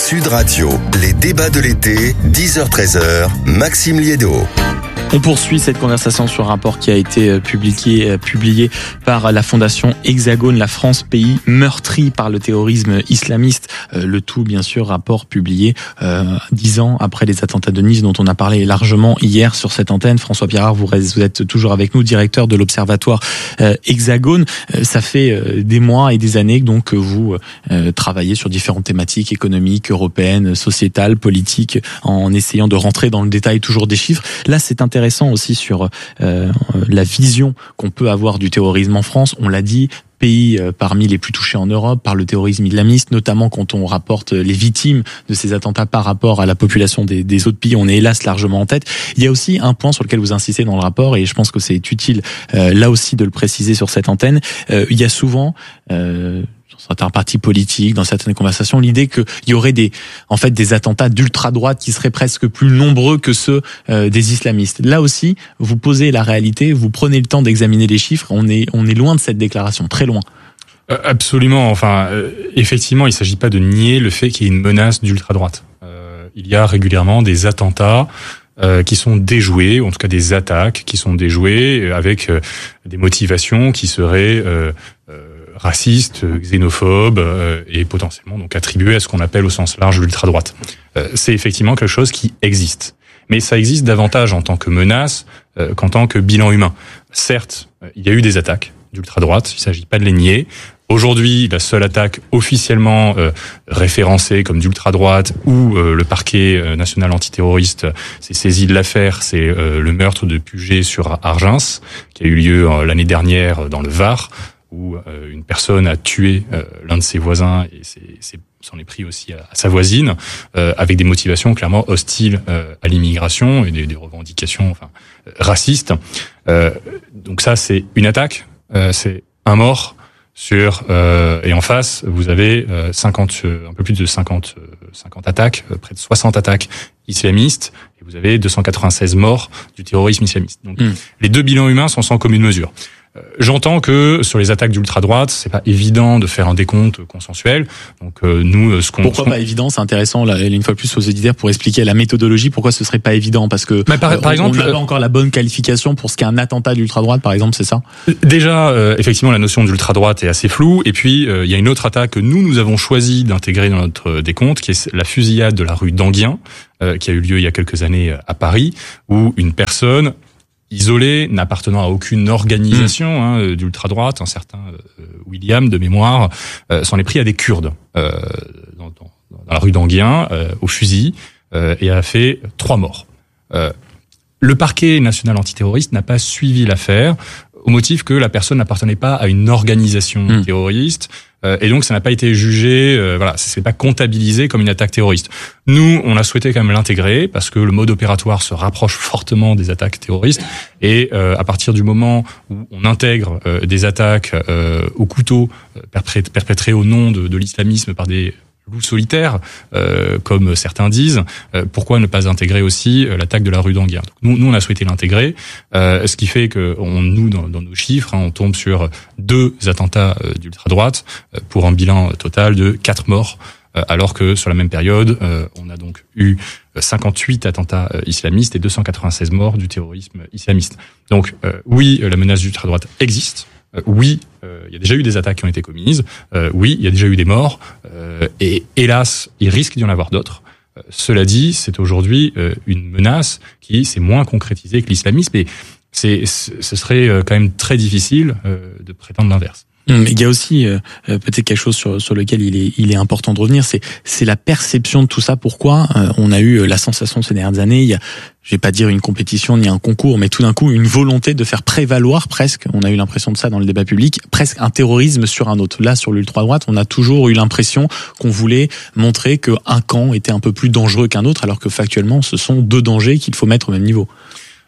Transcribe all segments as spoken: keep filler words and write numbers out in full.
Sud Radio, les débats de l'été, dix heures treize heures, Maxime Liédot. On poursuit cette conversation sur un rapport qui a été publié, publié par la Fondation Hexagone, la France, pays meurtri par le terrorisme islamiste. Le tout, bien sûr, rapport publié euh, dix ans après les attentats de Nice, dont on a parlé largement hier sur cette antenne. François Pierrard, vous, vous êtes toujours avec nous, directeur de l'Observatoire euh, Hexagone. Euh, ça fait euh, des mois et des années donc, que vous euh, travaillez sur différentes thématiques économiques, européennes, sociétales, politiques, en essayant de rentrer dans le détail toujours des chiffres. Là, c'est intéressant. Intéressant aussi sur euh, la vision qu'on peut avoir du terrorisme en France. On l'a dit, pays euh, parmi les plus touchés en Europe par le terrorisme islamiste, notamment quand on rapporte les victimes de ces attentats par rapport à la population des, des autres pays. On est hélas largement en tête. Il y a aussi un point sur lequel vous insistez dans le rapport, et je pense que c'est utile euh, là aussi de le préciser sur cette antenne. Euh, il y a souvent... Euh, dans certains partis politiques, dans certaines conversations, l'idée qu'il y aurait des, en fait, des attentats d'ultra-droite qui seraient presque plus nombreux que ceux euh, des islamistes. Là aussi, vous posez la réalité, vous prenez le temps d'examiner les chiffres. On est, on est loin de cette déclaration, très loin. Euh, absolument. Enfin, euh, effectivement, il ne s'agit pas de nier le fait qu'il y ait une menace d'ultra-droite. Euh, il y a régulièrement des attentats Euh, qui sont déjoués, ou en tout cas des attaques qui sont déjouées avec euh, des motivations qui seraient euh, euh, racistes, xénophobes euh, et potentiellement donc attribuées à ce qu'on appelle au sens large l'ultra-droite. Euh, c'est effectivement quelque chose qui existe. Mais ça existe davantage en tant que menace euh, qu'en tant que bilan humain. Certes, euh, il y a eu des attaques d'ultra-droite, il ne s'agit pas de les nier. Aujourd'hui, la seule attaque officiellement euh, référencée comme d'ultra-droite où euh, le parquet euh, national antiterroriste s'est saisi de l'affaire, c'est euh, le meurtre de Puget sur Argens, qui a eu lieu euh, l'année dernière dans le Var, où euh, une personne a tué euh, l'un de ses voisins et c'est, c'est, s'en est pris aussi à, à sa voisine, euh, avec des motivations clairement hostiles euh, à l'immigration et des, des revendications enfin, euh, racistes. Euh, donc ça, c'est une attaque, euh, c'est un mort. Sur euh, et en face, vous avez euh, cinquante, un peu plus de cinquante, euh, cinquante attaques, euh, près de soixante attaques islamistes, et vous avez deux cent quatre-vingt-seize morts du terrorisme islamiste. Donc, mmh. les deux bilans humains sont sans commune mesure. Euh, j'entends que sur les attaques d'ultra-droite, c'est pas évident de faire un décompte consensuel. Donc euh, nous, ce qu'on pourquoi ce qu'on... pas évident, c'est intéressant. Là, une fois de plus aux auditeurs pour expliquer la méthodologie. Pourquoi ce serait pas évident? Parce que par, euh, par exemple, on n'a pas encore la bonne qualification pour ce qu'est un attentat d'ultra-droite, par exemple, c'est ça? Déjà, euh, effectivement, la notion d'ultra-droite est assez floue. Et puis, euh, il y a une autre attaque que nous, nous avons choisi d'intégrer dans notre décompte, qui est la fusillade de la rue d'Enghien, euh, qui a eu lieu il y a quelques années à Paris, où une personne isolé, n'appartenant à aucune organisation hein, d'ultra-droite, un certain euh, William de mémoire, euh, s'en est pris à des Kurdes euh, dans, dans, dans la rue d'Enghien, euh, au fusil, euh, et a fait trois morts. Euh, le parquet national antiterroriste n'a pas suivi l'affaire au motif que la personne n'appartenait pas à une organisation mmh. terroriste, euh, et donc ça n'a pas été jugé, euh, voilà, ça s'est pas comptabilisé comme une attaque terroriste. Nous, on a souhaité quand même l'intégrer parce que le mode opératoire se rapproche fortement des attaques terroristes, et euh, à partir du moment où on intègre euh, des attaques euh, au couteau euh, perpétrées, perpétrées au nom de, de l'islamisme par des loup solitaire, euh, comme certains disent, euh, pourquoi ne pas intégrer aussi euh, l'attaque de la rue d'Enghien? Donc, nous, nous, on a souhaité l'intégrer, euh, ce qui fait que on, nous, dans, dans nos chiffres, hein, on tombe sur deux attentats euh, d'ultra-droite euh, pour un bilan total de quatre morts, euh, alors que sur la même période, euh, on a donc eu cinquante-huit attentats euh, islamistes et deux cent quatre-vingt-seize morts du terrorisme islamiste. Donc, euh, oui, la menace d'ultra-droite existe. Euh, oui, euh, il y a déjà eu des attaques qui ont été commises. Euh, oui, il y a déjà eu des morts. Euh, et hélas, il risque d'y en avoir d'autres. Euh, cela dit, c'est aujourd'hui euh, une menace qui s'est moins concrétisée que l'islamisme. Et c'est, ce serait euh, quand même très difficile euh, de prétendre l'inverse. Il y a aussi euh, peut-être quelque chose sur, sur lequel il est, il est important de revenir, c'est, c'est la perception de tout ça. Pourquoi euh, on a eu la sensation ces dernières années, il y a, je vais pas dire une compétition ni un concours, mais tout d'un coup une volonté de faire prévaloir presque, on a eu l'impression de ça dans le débat public, presque un terrorisme sur un autre. Là, sur l'ultra-droite, on a toujours eu l'impression qu'on voulait montrer qu'un camp était un peu plus dangereux qu'un autre, alors que factuellement, ce sont deux dangers qu'il faut mettre au même niveau.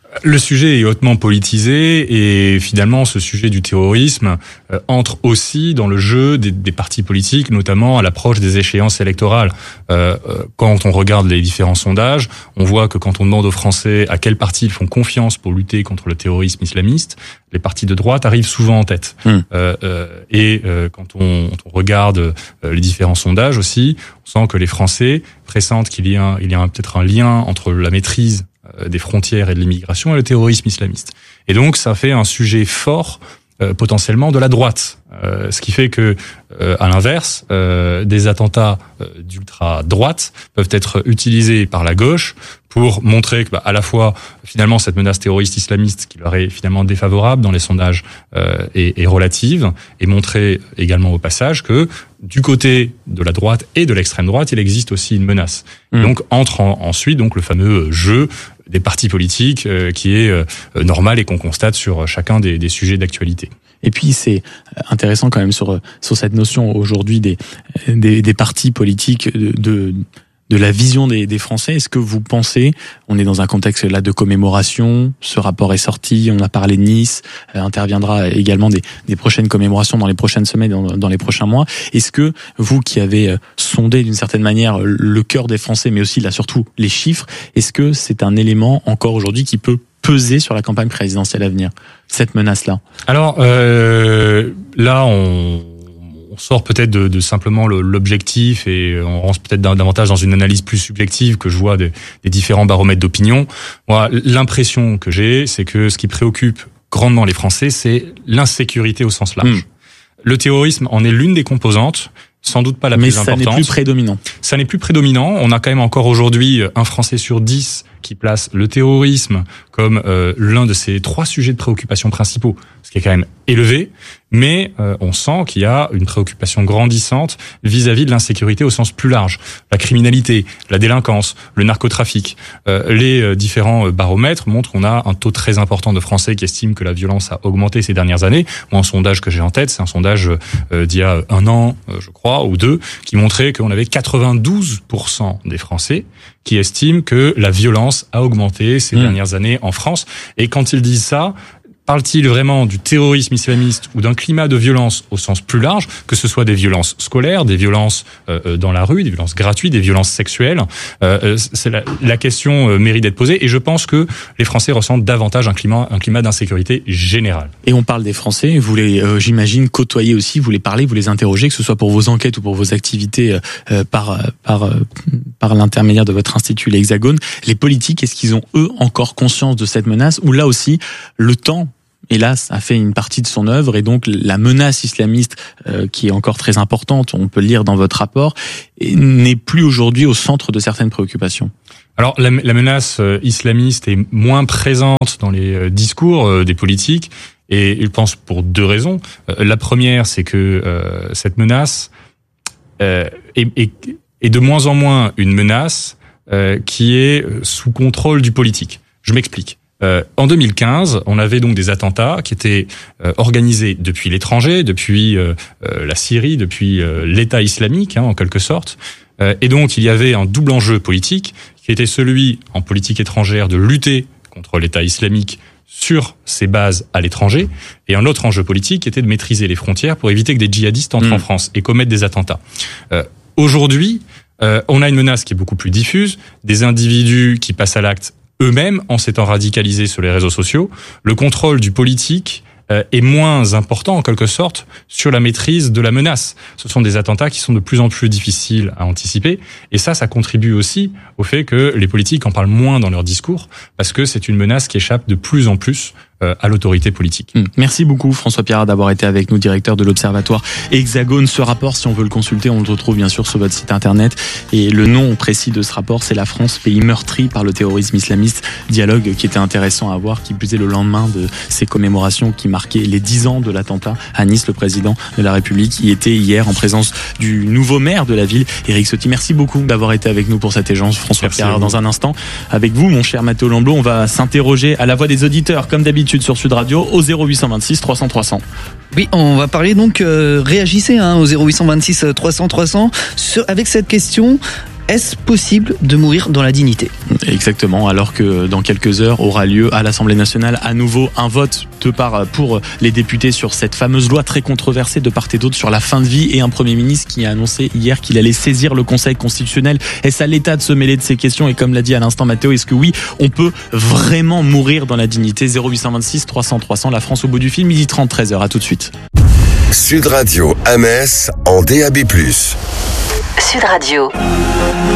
Le sujet est hautement politisé et finalement ce sujet du terrorisme euh, entre aussi dans le jeu des, des partis politiques, notamment à l'approche des échéances électorales. Euh, euh, quand on regarde les différents sondages, on voit que quand on demande aux Français à quel parti ils font confiance pour lutter contre le terrorisme islamiste, les partis de droite arrivent souvent en tête. Mmh. Euh, euh, et euh, quand on, quand on regarde euh, les différents sondages aussi, on sent que les Français pressentent qu'il y a, un, il y a un, peut-être un lien entre la maîtrise des frontières et de l'immigration et le terrorisme islamiste. Et donc, ça fait un sujet fort, euh, potentiellement, de la droite. Euh, ce qui fait que, euh, à l'inverse, euh, des attentats euh, d'ultra-droite peuvent être utilisés par la gauche pour montrer que, bah, à la fois, finalement, cette menace terroriste islamiste qui leur est finalement défavorable dans les sondages euh, est, est relative, et montrer également au passage que, du côté de la droite et de l'extrême droite, il existe aussi une menace. Mmh. Donc, entre en, ensuite donc le fameux jeu des partis politiques euh, qui est euh, normal et qu'on constate sur chacun des, des sujets d'actualité. Et puis c'est intéressant quand même sur sur cette notion aujourd'hui des des, des partis politiques de, de de la vision des, des Français. Est-ce que vous pensez, on est dans un contexte là de commémoration, ce rapport est sorti, on a parlé de Nice, euh, interviendra également des, des prochaines commémorations dans les prochaines semaines, dans, dans les prochains mois. Est-ce que vous qui avez sondé d'une certaine manière le cœur des Français, mais aussi là surtout les chiffres, est-ce que c'est un élément encore aujourd'hui qui peut peser sur la campagne présidentielle à venir, cette menace-là? Alors euh, là, on On sort peut-être de, de simplement le, l'objectif et on rentre peut-être davantage dans une analyse plus subjective que je vois des, des différents baromètres d'opinion. Moi, l'impression que j'ai, c'est que ce qui préoccupe grandement les Français, c'est l'insécurité au sens large. Mmh. Le terrorisme en est l'une des composantes, sans doute pas la Mais plus importante. Mais ça n'est plus prédominant. Ça n'est plus prédominant. On a quand même encore aujourd'hui un Français sur dix qui place le terrorisme comme euh, l'un de ces trois sujets de préoccupation principaux, ce qui est quand même élevé, mais euh, on sent qu'il y a une préoccupation grandissante vis-à-vis de l'insécurité au sens plus large. La criminalité, la délinquance, le narcotrafic, euh, les euh, différents baromètres montrent qu'on a un taux très important de Français qui estiment que la violence a augmenté ces dernières années. Moi, un sondage que j'ai en tête, c'est un sondage euh, d'il y a un an, euh, je crois, ou deux, qui montrait qu'on avait quatre-vingt-douze pour cent des Français qui estiment que la violence a augmenté ces mmh. dernières années en France. Et quand ils disent ça, parle-t-il vraiment du terrorisme islamiste ou d'un climat de violence au sens plus large, que ce soit des violences scolaires, des violences euh, dans la rue, des violences gratuites, des violences sexuelles? euh, c'est la, la question euh, mérite d'être posée et je pense que les Français ressentent davantage un climat, un climat d'insécurité générale. Et on parle des Français, vous les, euh, j'imagine, côtoyer aussi, vous les parlez, vous les interrogez, que ce soit pour vos enquêtes ou pour vos activités euh, par, par, euh, par l'intermédiaire de votre institut, l'Hexagone. Les politiques, est-ce qu'ils ont eux encore conscience de cette menace ou là aussi, le temps hélas, a fait une partie de son œuvre et donc la menace islamiste euh, qui est encore très importante, on peut le lire dans votre rapport, n'est plus aujourd'hui au centre de certaines préoccupations. Alors la, la menace islamiste est moins présente dans les discours euh, des politiques et je pense pour deux raisons. Euh, la première, c'est que euh, cette menace euh, est, est, est de moins en moins une menace euh, qui est sous contrôle du politique. Je m'explique. Euh, en deux mille quinze, on avait donc des attentats qui étaient euh, organisés depuis l'étranger, depuis euh, euh, la Syrie, depuis euh, l'État islamique, hein, en quelque sorte. Euh, et donc, il y avait un double enjeu politique qui était celui, en politique étrangère, de lutter contre l'État islamique sur ses bases à l'étranger, et un autre enjeu politique qui était de maîtriser les frontières pour éviter que des djihadistes entrent mmh. en France et commettent des attentats. Euh, aujourd'hui, euh, on a une menace qui est beaucoup plus diffuse, des individus qui passent à l'acte eux-mêmes en s'étant radicalisés sur les réseaux sociaux. Le contrôle du politique euh, est moins important en quelque sorte sur la maîtrise de la menace. Ce sont des attentats qui sont de plus en plus difficiles à anticiper et ça, ça contribue aussi au fait que les politiques en parlent moins dans leur discours parce que c'est une menace qui échappe de plus en plus euh, à l'autorité politique. Merci beaucoup François Pierrat d'avoir été avec nous, directeur de l'Observatoire Hexagone. Ce rapport, si on veut le consulter, on le retrouve bien sûr sur votre site internet et le nom précis de ce rapport, c'est La France, pays meurtri par le terrorisme islamiste. Dialogue qui était intéressant à voir, qui plus est le lendemain de ces commémorations qui marquaient les dix ans de l'attentat à Nice. Le président de la République y était hier en présence du nouveau maire de la ville, Éric Ciotti. Merci beaucoup d'avoir été avec nous pour cet échange, François Pierrat. Dans un instant, avec vous, mon cher Mathéo Lamblot, on va s'interroger à la voix des auditeurs, comme d'habitude sur Sud Radio, au zéro huit cent vingt-six trois cents trois cents. Oui, on va parler donc, euh, réagissez hein, au zéro huit cent vingt-six trois cents trois cents sur, avec cette question. Est-ce possible de mourir dans la dignité ? Exactement, alors que dans quelques heures aura lieu à l'Assemblée nationale à nouveau un vote de part pour les députés sur cette fameuse loi très controversée de part et d'autre sur la fin de vie, et un Premier ministre qui a annoncé hier qu'il allait saisir le Conseil constitutionnel. Est-ce à l'État de se mêler de ces questions ? Et comme l'a dit à l'instant Mathéo, est-ce que oui, on peut vraiment mourir dans la dignité ? Zéro huit deux six trois cents trois cents, la France au bout du fil, midi trente, treize heures, à tout de suite. Sud Radio à Metz en D A B plus. Sud Radio.